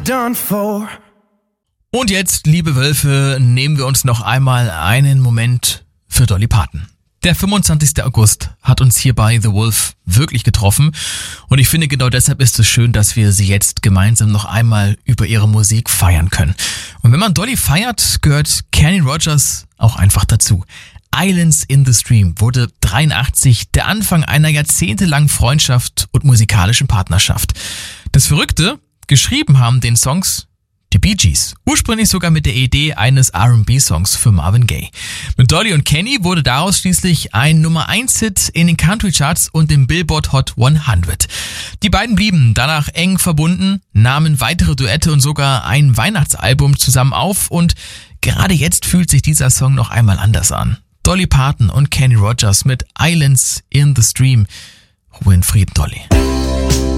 done for. Und jetzt, liebe Wölfe, nehmen wir uns noch einmal einen Moment für Dolly Parton. Der 25. August hat uns hier bei The Wolf wirklich getroffen und ich finde, genau deshalb ist es schön, dass wir sie jetzt gemeinsam noch einmal über ihre Musik feiern können. Und wenn man Dolly feiert, gehört Kenny Rogers auch einfach dazu. Islands in the Stream wurde 83 der Anfang einer jahrzehntelangen Freundschaft und musikalischen Partnerschaft. Das Verrückte, geschrieben haben den Songs die Bee Gees, ursprünglich sogar mit der Idee eines R&B-Songs für Marvin Gaye. Mit Dolly und Kenny wurde daraus schließlich ein Nummer-1-Hit in den Country-Charts und dem Billboard Hot 100. Die beiden blieben danach eng verbunden, nahmen weitere Duette und sogar ein Weihnachtsalbum zusammen auf und gerade jetzt fühlt sich dieser Song noch einmal anders an. Dolly Parton und Kenny Rogers mit Islands in the Stream. Ruhe in Frieden, Dolly.